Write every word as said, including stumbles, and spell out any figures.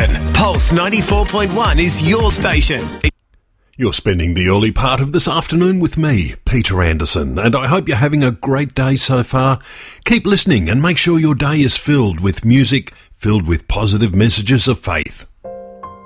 Brisbane, Pulse ninety-four point one is your station. You're spending the early part of this afternoon with me, Peter Anderson, and I hope you're having a great day so far. Keep listening and make sure your day is filled with music, filled with positive messages of faith.